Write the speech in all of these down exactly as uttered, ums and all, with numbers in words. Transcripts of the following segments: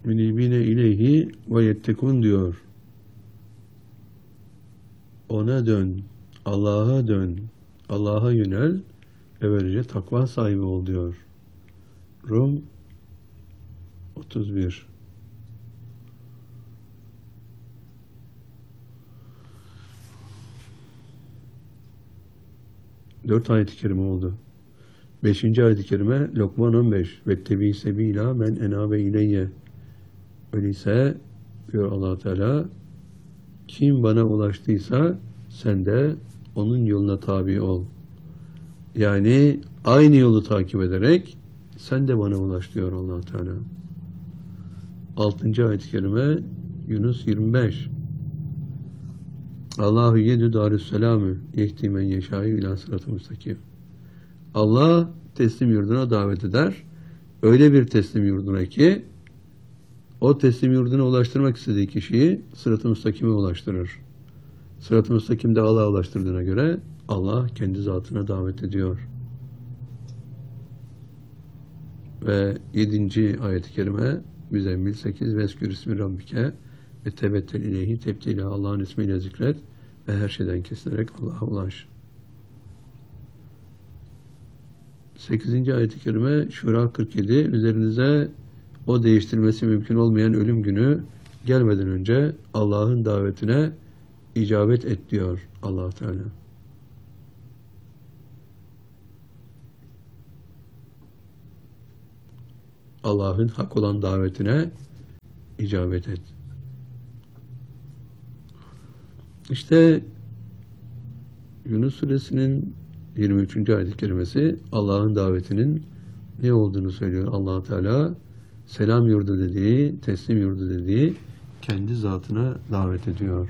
Münibine ileyhi ve yettekun diyor. Ona dön, Allah'a dön, Allah'a yönel ve böylece takva sahibi ol diyor. Rum otuz bir. Dört ayet-i kerime oldu. Beşinci ayet-i kerime Lokman on beş. Vettebi sebila men enabe ileyye. Öyleyse diyor Allah Teala, kim bana ulaştıysa sen de onun yoluna tabi ol. Yani aynı yolu takip ederek sen de bana ulaş diyor Allah Teala. Altıncı ayet-i kerime Yunus yirmi beş. Allahu yedü darüsselamü yehdi men yeşâ'yü ilâ sırat-ı müstakim. Allah teslim yurduna davet eder. Öyle bir teslim yurduna ki o teslim yurduna ulaştırmak istediği kişiyi sırat-ı müstakime ulaştırır. Sırat-ı müstakimde Allah'a ulaştırdığına göre Allah kendi zatına davet ediyor. Ve yedinci ayet-i kerime Müzzemmil sekiz. Veskür ismi Rabbike ve tebettel ileyhi tebtila. Allah'ın ismiyle zikret ve her şeyden kesilerek Allah'a ulaş. sekizinci ayet-i kerime Şura kırk yedi. Üzerinize o değiştirmesi mümkün olmayan ölüm günü gelmeden önce Allah'ın davetine icabet et diyor Allah Teala. Allah'ın hak olan davetine icabet et. İşte Yunus Suresinin yirmi üçüncü ayet-i kerimesi Allah'ın davetinin ne olduğunu söylüyor Allah Teala. Selam yurdu dediği, teslim yurdu dediği kendi zatına davet ediyor.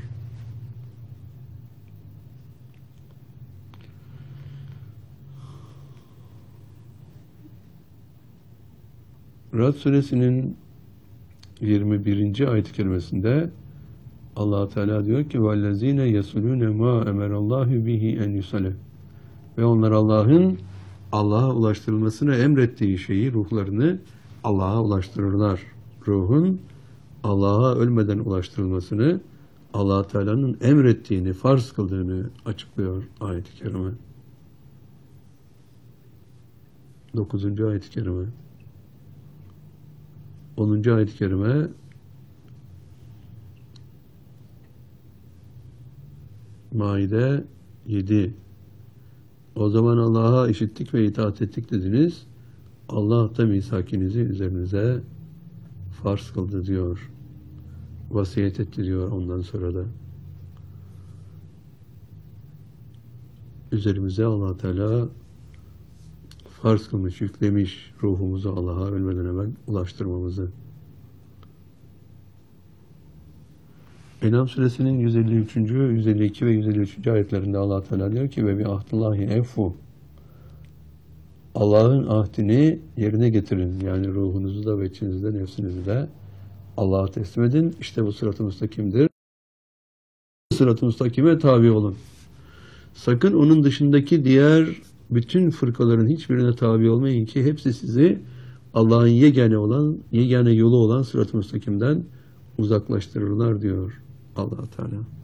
Rad Suresinin yirmi birinci ayet-i kerimesinde Allah Teala diyor ki vellezine yesulune ma emerallahu bihi en yusale. Ve onlar Allah'ın Allah'a ulaştırılmasını emrettiği şeyi, ruhlarını Allah'a ulaştırırlar. Ruhun Allah'a ölmeden ulaştırılmasını Allah Teala'nın emrettiğini, farz kıldığını açıklıyor ayet-i kerime. dokuzuncu ayet-i kerime. onuncu ayet-i kerime Maide yedi. O zaman Allah'a işittik ve itaat ettik dediniz. Allah da misakinizi üzerinize farz kıldı diyor. Vasiyet etti diyor ondan sonra da. Üzerimize Allah Teala farz kılmış, yüklemiş ruhumuzu Allah'a ölmeden evvel ulaştırmamızı. En'am suresinin yüz elli üçüncü. yüz elli iki ve yüz elli üçüncü ayetlerinde Allah Teala diyor ki ve bi ahdillahi evfu. Allah'ın ahdini yerine getirin. Yani ruhunuzu da ve içinizi de nefsinizi de Allah'a teslim edin. İşte bu sırat-ı müstakimdir. Sırat-ı müstakime tabi olun. Sakın onun dışındaki diğer bütün fırkaların hiçbirine tabi olmayın ki hepsi sizi Allah'ın yegane olan, yegane yolu olan sırat-ı müstakimden uzaklaştırırlar diyor Allah Teala.